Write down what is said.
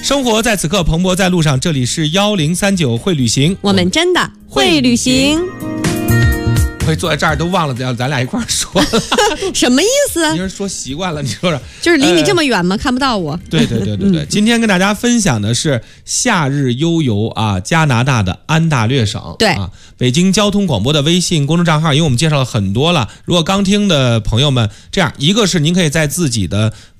生活在此刻，蓬勃在路上。这里是1039会旅行， 我们真的会旅行。 会坐在这儿都忘了咱俩一块儿说了什么意思？ 你是说习惯了？你说说， 就是离你这么远吗？看不到我。 对。今天跟大家分享的是夏日悠游啊，加拿大的安大略省。 对啊，北京交通广播的微信公众账号，因为我们介绍了很多了。如果刚听的朋友们，这样一个是您可以在自己的